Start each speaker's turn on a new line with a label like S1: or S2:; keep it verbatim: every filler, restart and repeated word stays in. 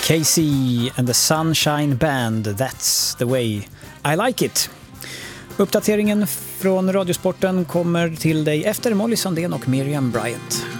S1: Casey and the Sunshine Band, That's the way I like it. Uppdateringen från Radiosporten kommer till dig efter Molly Sandén och Miriam Bryant.